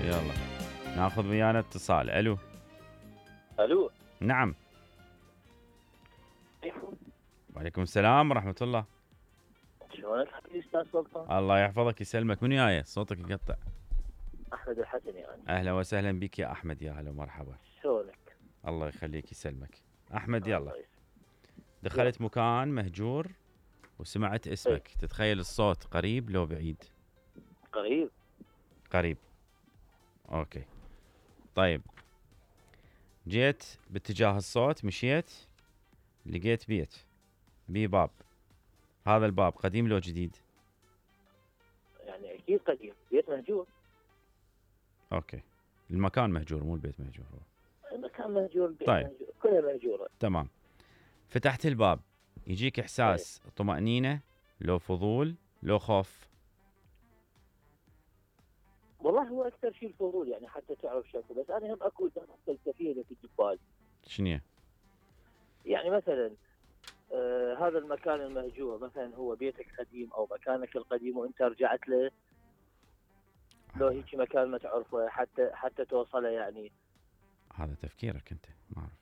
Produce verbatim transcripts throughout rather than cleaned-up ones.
يلا ناخذ ويانا اتصال. الو. الو. نعم. وعليكم السلام ورحمة الله. شلونك حبيبي استاذ سلطان؟ الله يحفظك يسلمك. من وياي؟ صوتك يقطع. احمد الحسني يعني. اهلا وسهلا بك يا احمد. يا هلا ومرحبا. شلونك؟ الله يخليك يسلمك. احمد يلا. الله يسلمك. دخلت مكان مهجور وسمعت اسمك. ايه. تتخيل الصوت قريب لو بعيد؟ قريب. قريب. اوكي طيب. جيت باتجاه الصوت، مشيت لقيت بيت بيه باب. هذا الباب قديم لو جديد؟ يعني اكيد قديم، بيت مهجور. اوكي. المكان مهجور مو البيت مهجور. المكان مهجور، البيت طيب. مهجور، كلها مهجوره. تمام. فتحت الباب، يجيك احساس طمأنينة لو فضول لو خوف؟ والله هو اكثر شيء الفضول، يعني حتى تعرف شكله، بس انا هم اكو فلسفيه اللي في بالي. شنو؟ يعني مثلا آه هذا المكان المهجور، مثلا هو بيتك قديم او مكانك القديم وانت رجعت له، لو هيك مكان ما تعرفه حتى حتى توصله يعني. هذا تفكيرك انت، ما اعرف.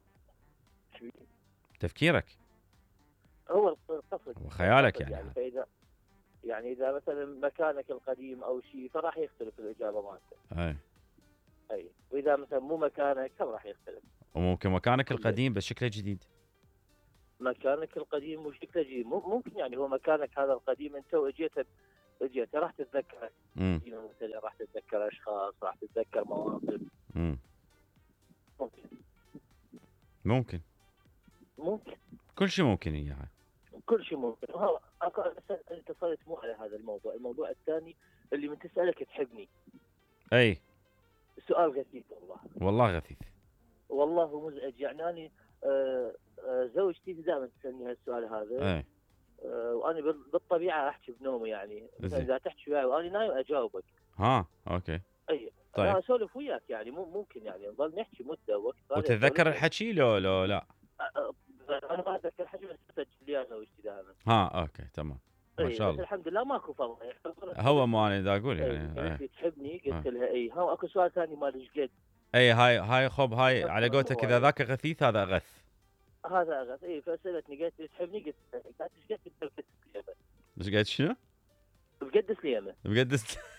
تفكيرك هو القصد وخيالك يعني, يعني, يعني فاذا يعني اذا مثلا مكانك القديم او شيء فراح يختلف الاجابه مالته. اي. اي. واذا مثلا مو مكانك هم راح يختلف. وممكن مكانك كله. القديم بس شكله جديد. مكانك القديم وشكله جديد، ممكن يعني هو مكانك هذا القديم انت واجيت اجيت راح تتذكر مثلا، راح تتذكر اشخاص، راح تتذكر مواقف. امم ممكن ممكن ممكن كل شيء ممكن اياها. كل شيء ممكن. ها اتصلت مو على هذا الموضوع. الموضوع الثاني اللي من تسالك تحبني. اي. سؤال غثيث والله. والله غثيث. والله مزعج يعني. أنا آه آه زوجتي دائما تسالني هالسؤال هذا. اي. آه وانا بالطبيعه احكي بنومي، يعني مثلا اذا تحكي وياي وانا نايم اجاوبك. ها اوكي. اي. طيب. انا اسولف وياك يعني ممكن يعني نظل نحكي مده وقت. وتتذكر الحكي لو لو لا؟ انا ما اتذكر الحكي بس اسجل لي زوجتي دائما. ها اوكي تمام. ما شاء الله. الحمد لله ماكو فضل. هو ما انا دا اقول يعني. انت تحبني؟ قلت لها اي. ها اكو سؤال ثاني مال ايش قد. اي هاي هاي خب هاي على قولتك اذا ذاك غثيث هذا اغث. هذا اغث. اي. فسالتني قالت لي تحبني؟ قلت لها ايش قد. قلت لها سليمه. ايش قد شنو؟ بقد سليمه. بقد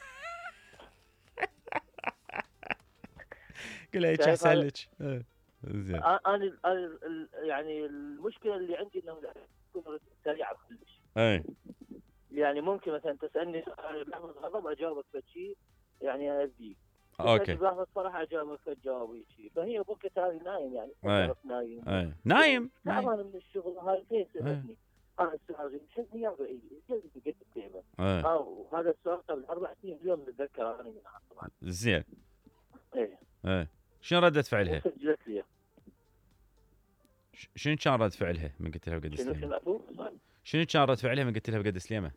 قل لها هيك احسن لك. زين. انا انا يعني المشكله اللي عندي انه تكون سريعه كلش. اي. يعني ممكن مثلا تسالني بلحظه غضب اجاوبك بشيء يعني اذيك. اوكي. بلحظه فرح اجاوبك فجاوب شيء. فهي بوقت هذه نايم يعني. اي. نايم. اي. نايم. تعبان من الشغل. هاي فين سالتني هذا السؤال. تحبني يا بعيد؟ قلت قد كلمه. اه وهذا السؤال قبل اربع سنين اليوم بتذكر انا منها طبعا. زين. ايه. ايه. شنو ردة فعلها؟ سجلت لي. شنو كان رد فعلها من قلت لها بقد سليمه؟ شنو شنو كان رد فعلها من قلت لها بقد سليمه؟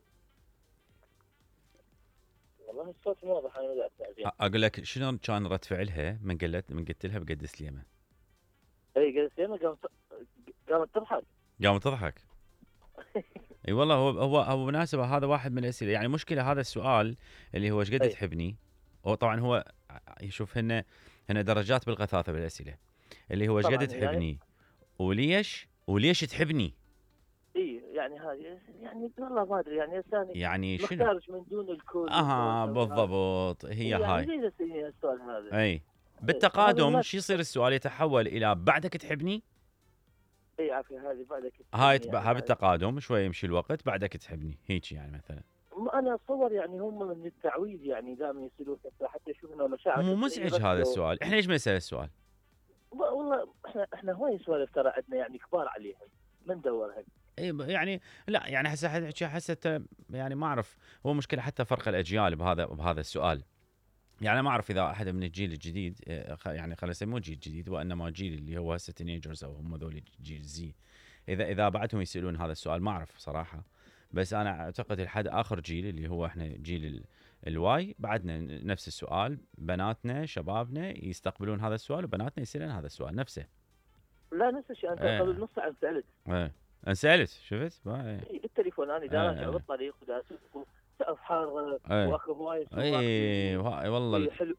والله الصوت مو واضح. انا ما اسمع. اقول لك شنو كان رد فعلها من قلت من قلت لها بقد سليمه؟ اي قد سليمه قامت قامت تضحك. قامت تضحك. اي والله هو هو هو بالمناسبه هذا واحد من الاسئله. يعني مشكله هذا السؤال اللي هو ايش قد تحبني. هو طبعا هو يشوف هنا هنا درجات بالغثاثه بالاسئله. اللي هو ايش قد تحبني يعني وليش وليش تحبني. اي يعني هذه يعني والله ما ادري يعني ثاني يعني شنو مختارش من دون الكود. اها بالضبط هي يعني هاي. ليش اسالني السؤال هذا؟ اي بالتقادم شو يصير السؤال يتحول الى بعدك تحبني. اي عافيه هذه بعدك تحبني. هاي يعني بالتقادم شوي يمشي الوقت بعدك تحبني هيك يعني مثلا. انا اتصور يعني هم من التعويض يعني دائما يصيرون حتى يشوفون مشاعر. مو مزعج هذا السؤال. احنا ليش ما نسال السؤال؟ والله احنا احنا هواي سوالف ترى عندنا يعني كبار عليهم ما ندورها. اي يعني لا يعني هسه حسيت يعني ما اعرف. هو مشكله حتى فرق الاجيال بهذا بهذا السؤال. يعني ما اعرف اذا احد من الجيل الجديد يعني خلينا نسميه جيل جديد وانما جيل اللي هو هسه تينيجرز او هم ذول جيل زي. اذا اذا بعدهم يسالون هذا السؤال ما اعرف صراحه. بس انا اعتقد الحد اخر جيل اللي هو احنا جيل الواي بعدنا نفس السؤال. بناتنا شبابنا يستقبلون هذا السؤال وبناتنا يسالون هذا السؤال نفسه. لا نفس الشيء. انت ايه. قبل نص ساعه سالت. ايه. انسالت شفت؟ اي بالتليفون انا دا راجع بالطريق ودا اسوق سقف حار واخذ هواي اي والله حلو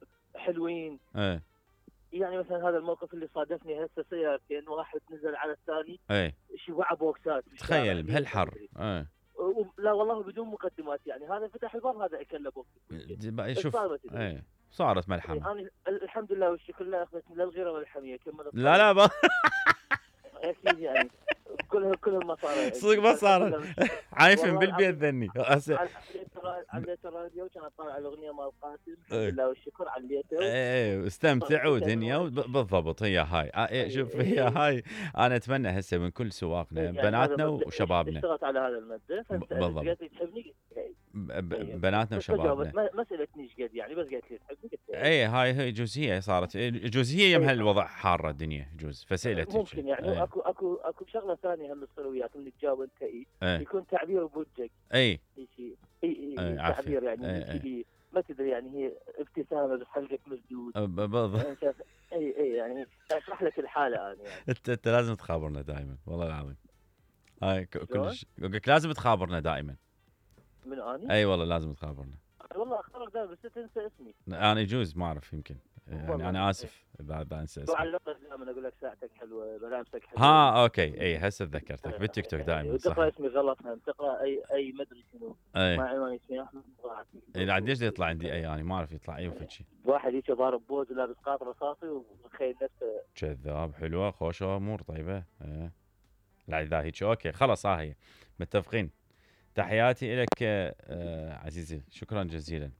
حلوين. ايه يعني مثلا هذا الموقف اللي صادفني هسه سيارتين، واحد نزل على الثاني ايه شبع بوكسات في الشارع، تخيل ليش ما بهالحر. أدري. ايه و- لا والله بدون مقدمات، يعني هذا فتح الباب هذا اكل له بوكس. دي- بس شوف صار ما تدري. ايه صارت إيه، ملحمه. انا الحمد لله والشكر لله اخذت لا الغيره ولا الحميه، كملت لا لا ب... اكيد يعني كلها كلها ما صار صدق ما صارت. عايفن والله بالبيت العظيم. ذني هسه. عليت الرا- عليت الراديو كان اطلع الاغنيه مال قاسم، الحمد إيه. لله والشكر عليته. ايه استمتعوا دنيا طيب. وب- بالضبط هي هاي. آه، إيه إيه، شوف إيه، هي إيه. هاي. انا اتمنى هسه من كل سواقنا يعني بناتنا هذا مبدأ وشبابنا. اشتغلت على هذا المبدا، فانت ب- بالضبط. قالت لي تحبني. إيه. ب- ب- إيه. بناتنا بس ما جاوبت، وشبابنا. ما ما سالتني ايش قد يعني، بس قالت لي تحبني قلت لها اي هاي هي جزئيه صارت. إيه، جزئيه يم إيه. هالوضع حاره الدنيا جوز فسالتك. ممكن يعني اي اكو اكو اكو شغله ثانيه هم تصير وياك من تجاوب انت اي اي يكون تعبير بوجهك اي اي شيء اي اي, إي، إي عافية. تعبير يعني إي، إي. شيء ما تدري يعني، هي ابتسامه بحلقك مسدود. ب- بالضبط. يعني شايف- اي اي يعني اشرح لك الحاله انا يعني. انت انت لازم تخابرنا دائما والله العظيم. هاي ك- شلون؟ كلش اقول لك لازم تخابرنا دائما. من اني؟ اي والله لازم تخابرنا. والله اخبرك دائما بس تنسى اسمي. انا يجوز ما اعرف يمكن يعني والله. انا اسف اذا اذا انسى اسمي. وعلقت دائما اقول لك ساعتك حلوه، ملامسك حلوه. ها اوكي اي هسه تذكرتك بالتيك توك دائما صح. وتقرا اسمي غلط، هم تقرا اي اي مدري شنو اي مع عنوان اسمي احمد ضاعت. اي لا قديش يطلع عندي اي يعني ما اعرف يطلع اي وفد شيء. واحد هيك ضارب بوز ولابس قاط رصاصي ومتخيل نفسه. كذاب. حلوه خوشه امور طيبه. ايه لا اذا هيك اوكي خلاص ها هي متفقين. تحياتي لك آه عزيزي شكرا جزيلا.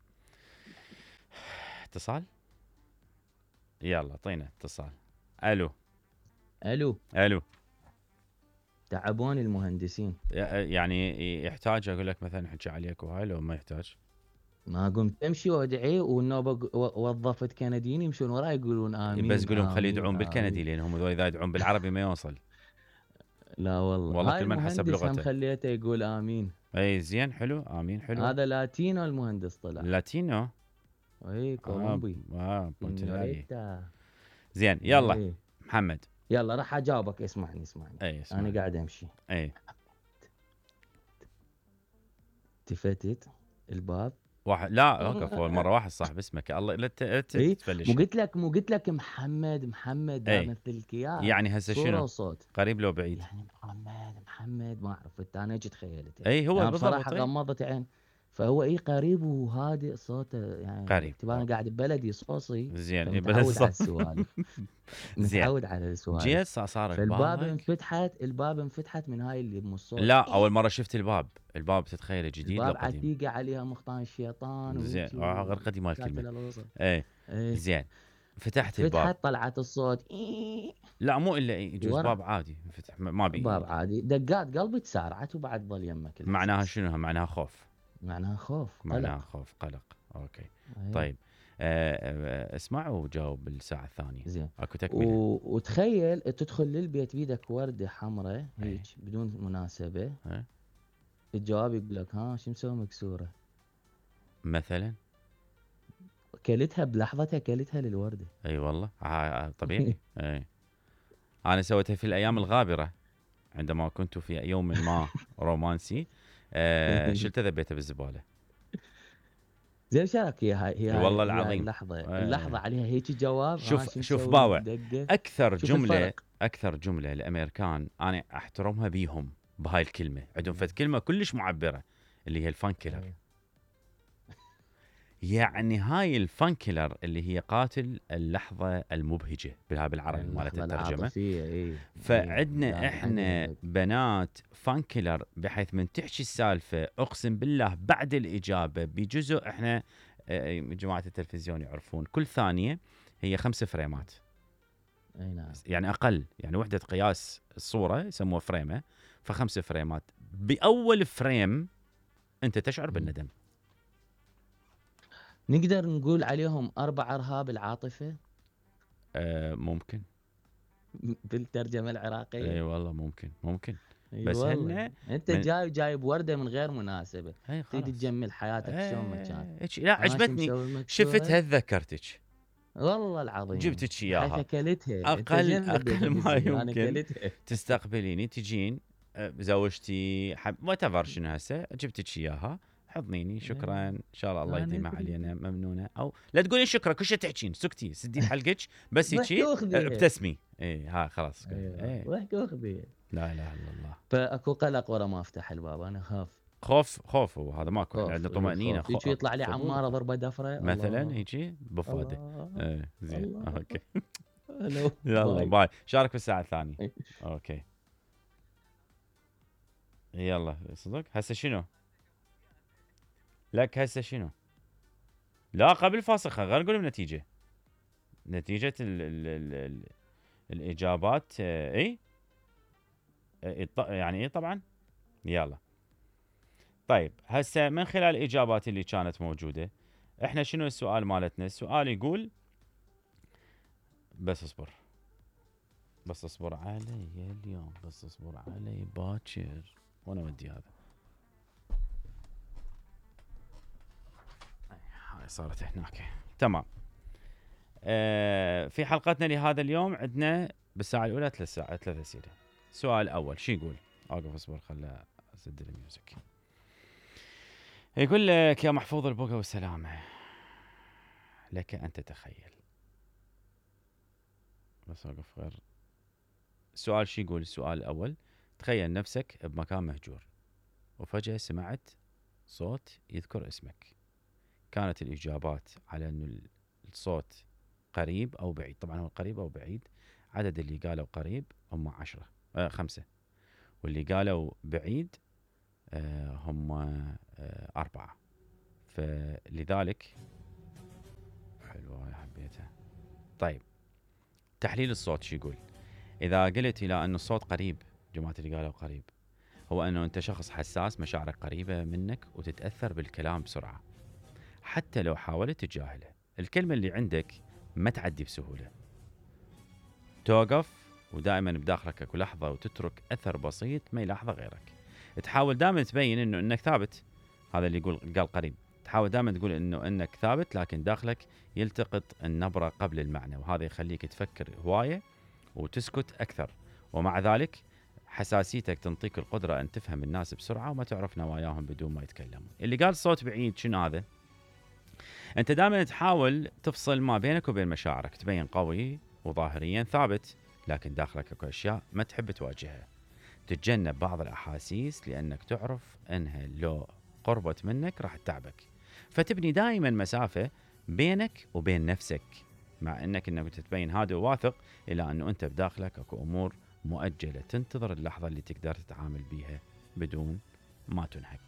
اتصال يلا اعطينا اتصال. الو الو الو. تعبون المهندسين. يعني يحتاج اقول لك مثلا حكي عليك وهاي لو ما يحتاج؟ ما قمت امشي وادعي والنوبه ق- و- وظفت كنديين يمشون وراي يقولون امين. بس قول لهم خلي آمين، يدعون بالكندي آمين. لان هم ذول اذا يدعون بالعربي ما يوصل. لا والله والله هاي كل من حسب المهندس هم لغته. خليته يقول امين. اي زين حلو امين حلو. هذا لاتينو المهندس طلع. لاتينو. اي كولومبي. اه, آه بونتينالي. سينيوريتا. زين يلا إيه. محمد. يلا راح اجاوبك. اسمعني اسمعني اي اسمع. انا قاعد امشي اي التفتت الباب. واحد لا اوقف اول مره واحد صاحب اسمك الله لا ت- لا ت- إيه؟ تفلش. مو قلت لك مو قلت لك محمد محمد إيه. امثلك اياه. يعني هسه صورة شنو وصوت. قريب لو بعيد؟ يعني محمد محمد ما اعرف انا اجي تخيلت. اي هو يعني بالضبط. بصراحه إيه. غمضت عين فهو اي قريب وهادئ صوته يعني قريب. تبقى انا قاعد ببلدي صوصي زين فمتعود بلد على صوت. السوالف. زين. متعود على السوالف. جيت صارت فالباب ببالك؟ انفتحت الباب انفتحت من هاي اللي مو الصوت. لا اول مره شفت الباب. الباب تتخيله جديد لو الباب قديم؟ عتيقه عليها مخطان الشيطان زين وهيجي آه، غير قديم هاي وكاتل الكلمه. الوسط. ايه إيه. زين فتحت الباب. فتحت طلعت الصوت إيه. لا مو الا إيه، يجوز ورا. باب عادي فتح ما بي. باب عادي دقات قلبي تسارعت وبعد ظل يمك. معناها الإحساس. شنو؟ معناها خوف. معناها خوف معناها قلق. خوف قلق. اوكي إيه. طيب آه، آه، اسمع وجاوب بالساعه الثانيه. زين اكو تكمله. و... وتخيل تدخل للبيت بيدك ورده حمراء إيه. هيك بدون مناسبه. إيه. الجواب يقول لك ها شو مسوي مكسوره. مثلا كلتها بلحظتها كلتها للورده. اي والله آه، آه، طبيعي. اي انا سويتها في الايام الغابره عندما كنت في يوم ما رومانسي. آه، شلت ذبيته بالزباله. زين شو رايك هي هاي هي هاي- والله هي هاي العظيم. اللحظه إيه. اللحظه عليها هيك جواب. ها شوف- شو شوف مسوي باوع. دقة. اكثر شوف جمله الفرق. اكثر جمله الامريكان انا احترمها بيهم بهاي الكلمه. عندهم فد كلمه كلش معبره اللي هي الفان كيلر. إيه. يعني هاي الفان كيلر اللي هي قاتل اللحظه المبهجه بها بالعربي مالت اللحظة الترجمه. العاطفية، إيه. فعندنا إيه. احنا يعني بنات فان كيلر بحيث من تحكي السالفه اقسم بالله بعد الاجابه بجزء احنا آه، جماعه التلفزيون يعرفون كل ثانيه هي خمس فريمات. اي نعم. يعني اقل يعني وحده قياس الصوره يسموها فريمه فخمس فريمات. باول فريم انت تشعر بالندم. نقدر نقول عليهم اربع ارهاب العاطفه آه ممكن. بالترجمه العراقيه. اي والله ممكن ممكن. إي بس والله. هن انت من- جاي جايب ورده من غير مناسبه اي تريد خلاص. تجمل حياتك شلون ما كان. إيه، إيش- لا أنا شو عجبتني مسوي مكسورة؟ شفتها تذكرتك والله العظيم جبتك بحيث اياها. اكلتها. أنت أقل- زين أقل رديت ما الفيديو، انا يمكن. كلتها. تستقبليني تجين آه، زوجتي حب وات ايفر شنو هسه جبتك اياها حضنيني شكرا ان شاء الله الله أنا يديمها أدري. علينا ممنونه او لا تقولين شكرا كل شيء تحكين سكتي سدين حلقك بس ضحكي هيك وخذي. ابتسمي. اي ها خلاص. ايوه ايه ضحك واخذي. لا اله الا الله. فاكو قلق ورا ما افتح الباب، انا خاف. خوف خوف وهذا ماكو، احنا خوف عندنا إيه، طمأنينة. خوف. يجي يطلع لي فضول. عماره ضربه دفره مثلا الله. هيجي بفاده. الله. ايه زين الله. اوكي. هلو. يلا باي. باي. شارك بالساعة الثانية. إيه. اوكي يلا صدق. هسه شنو لك هسه شنو؟ لا قبل فاصل غير نقول النتيجة. نتيجة ال ال ال ال الإجابات آه، اي إيه، ط- يعني ايه طبعا. يلا طيب هسه من خلال الإجابات اللي كانت موجودة احنا شنو السؤال مالتنا؟ السؤال يقول بس اصبر بس اصبر علي اليوم، بس اصبر علي باكر. وانا ودي هذا هاي صارت هناك. تمام. آه في حلقتنا لهذا اليوم عندنا بالساعة الأولى ثلاث ساعات ثلاث أسئلة. السؤال الأول شو يقول؟ أوقف اصبر خله أسدل الميوزك. يقول لك يا محفوظ البقى والسلامة، لك أن تتخيل. بس أوقف غير. السؤال شو يقول؟ السؤال الأول تخيل نفسك بمكان مهجور وفجأة سمعت صوت يذكر اسمك. كانت الإجابات على أنه الصوت قريب أو بعيد. طبعا هو قريب أو بعيد. عدد اللي قالوا قريب هم عشرة آه خمسة، واللي قالوا بعيد آه هم آه أربعة. فلذلك حلوة يا حبيتها. طيب تحليل الصوت شو يقول؟ إذا قلت إلى أن الصوت قريب، جماعة اللي قالوا قريب، هو أنه أنت شخص حساس، مشاعرك قريبة منك وتتأثر بالكلام بسرعة حتى لو حاولت تجاهله. الكلمة اللي عندك ما تعدي بسهولة، توقف ودائما بداخلك اكو لحظة وتترك أثر بسيط ما يلاحظه غيرك. تحاول دائما تبين أنه أنك ثابت. هذا اللي يقول قال قريب. تحاول دائما تقول أنه أنك ثابت لكن داخلك يلتقط النبرة قبل المعنى، وهذا يخليك تفكر هواية وتسكت أكثر. ومع ذلك حساسيتك تنطيك القدرة أن تفهم الناس بسرعة وما تعرف نواياهم بدون ما يتكلمون. اللي قال صوت بعيد شنو هذا؟ أنت دائما تحاول تفصل ما بينك وبين مشاعرك، تبين قوي وظاهريا ثابت لكن داخلك اكو أشياء ما تحب تواجهها. تتجنب بعض الأحاسيس لأنك تعرف أنها لو قربت منك راح تتعبك، فتبني دائما مسافة بينك وبين نفسك، مع أنك أنك تتبين هادئ وواثق إلى أنه أنت بداخلك اكو أمور مؤجلة تنتظر اللحظة اللي تقدر تتعامل بيها بدون ما تنهك.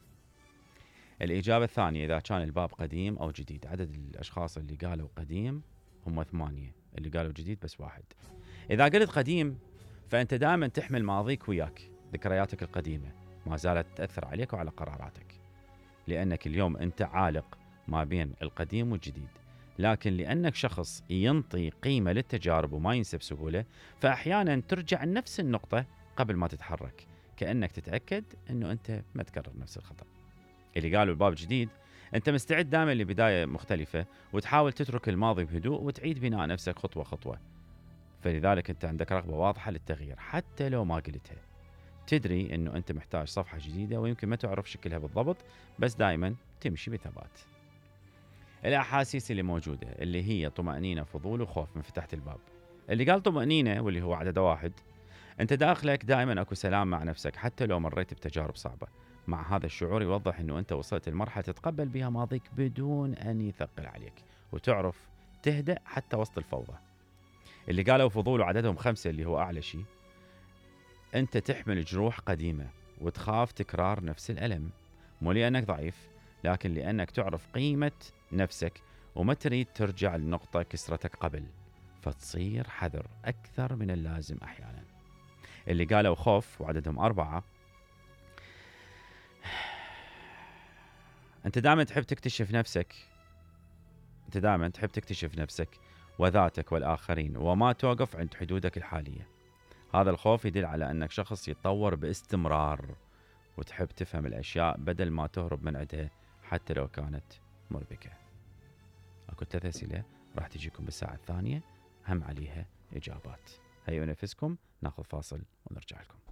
الإجابة الثانية إذا كان الباب قديم أو جديد. عدد الأشخاص اللي قالوا قديم هم ثمانية، اللي قالوا جديد بس واحد. إذا قلت قديم فأنت دائما تحمل ماضيك وياك، ذكرياتك القديمة ما زالت تأثر عليك وعلى قراراتك، لأنك اليوم أنت عالق ما بين القديم والجديد. لكن لأنك شخص ينطي قيمة للتجارب وما ينسى بسهولة، فأحيانا ترجع لنفس النقطة قبل ما تتحرك، كأنك تتأكد أنه أنت ما تكرر نفس الخطأ. اللي قالوا الباب جديد، أنت مستعد دائما لبداية مختلفة وتحاول تترك الماضي بهدوء وتعيد بناء نفسك خطوة خطوة. فلذلك أنت عندك رغبة واضحة للتغيير حتى لو ما قلتها. تدري أنه أنت محتاج صفحة جديدة ويمكن ما تعرف شكلها بالضبط، بس دائما تمشي بثبات. الأحاسيس اللي موجودة اللي هي طمأنينة، فضول وخوف من فتحت الباب. اللي قال طمأنينة واللي هو عدد واحد، أنت داخلك دائما أكو سلام مع نفسك حتى لو مريت بتجارب صعبة. مع هذا الشعور يوضح أنه أنت وصلت لمرحلة تتقبل بها ماضيك بدون أن يثقل عليك، وتعرف تهدأ حتى وسط الفوضى. اللي قالوا فضول وعددهم خمسة اللي هو أعلى شيء، أنت تحمل جروح قديمة وتخاف تكرار نفس الألم، مو لأنك ضعيف لكن لأنك تعرف قيمة نفسك وما تريد ترجع لنقطة كسرتك قبل، فتصير حذر أكثر من اللازم أحيانا. اللي قالوا خوف وعددهم أربعة، أنت دائما تحب تكتشف نفسك أنت دائما تحب تكتشف نفسك وذاتك والآخرين وما توقف عند حدودك الحالية. هذا الخوف يدل على أنك شخص يتطور باستمرار وتحب تفهم الأشياء بدل ما تهرب من عندها حتى لو كانت مربكة. أكو ثلاث أسئلة راح تجيكم بالساعة الثانية هم عليها إجابات. هيا نفسكم ناخذ فاصل ونرجع لكم.